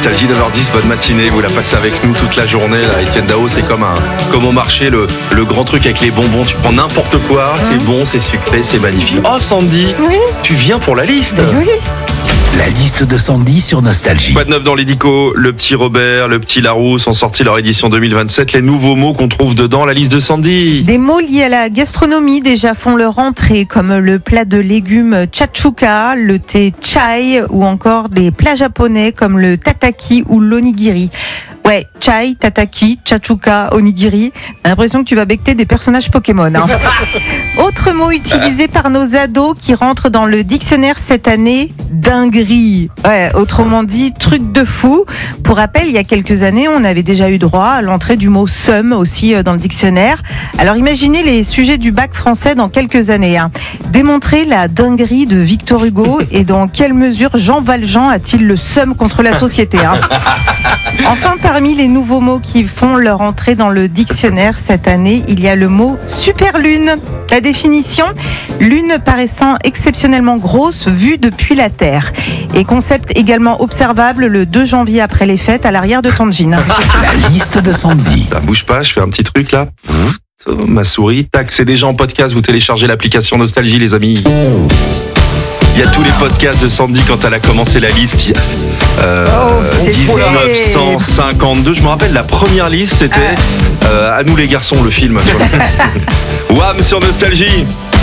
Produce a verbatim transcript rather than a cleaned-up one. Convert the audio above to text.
Nostalgie neuf heures dix, bonne matinée, vous la passez avec nous toute la journée. Là, Etienne Dao, c'est comme, un, comme au marché, le, le grand truc avec les bonbons. Tu prends n'importe quoi, c'est bon, c'est sucré, c'est magnifique. Oh Sandy, Oui. tu viens pour la liste. Oui. La liste de Sandy sur Nostalgie. Quoi de neuf dans l'édico? Le petit Robert, le petit Larousse ont sorti leur édition deux mille vingt-sept. Les nouveaux mots qu'on trouve dedans, la liste de Sandy. Des mots liés à la gastronomie déjà font leur entrée, comme le plat de légumes chachuka, le thé chai ou encore les plats japonais comme le tataki ou l'onigiri. Ouais, chai, tataki, chachuka, onigiri. J'ai l'impression que tu vas becter des personnages Pokémon. Hein. Autre mot utilisé par nos ados qui rentre dans le dictionnaire cette année, dinguerie. Ouais, autrement dit, truc de fou. Pour rappel, il y a quelques années, on avait déjà eu droit à l'entrée du mot seum aussi dans le dictionnaire. Alors imaginez les sujets du bac français dans quelques années. Hein. Démontrer la dinguerie de Victor Hugo et dans quelle mesure Jean Valjean a-t-il le seum contre la société. Hein. Enfin, parmi les nouveaux mots qui font leur entrée dans le dictionnaire cette année, il y a le mot superlune. La définition, lune paraissant exceptionnellement grosse vue depuis la Terre. Et concept également observable le deux janvier après les fêtes à l'arrière de ton jean. La liste de Sandy. Bah, bouge pas, je fais un petit truc là. Ma souris, tac, c'est déjà en podcast, vous téléchargez l'application Nostalgie les amis. Il y a tous les podcasts de Sandy quand elle a commencé la liste. Euh, Oh, c'était- dix-neuf cent cinquante-deux, je me rappelle, la première liste c'était euh, À nous les garçons, le film. Wham sur Nostalgie.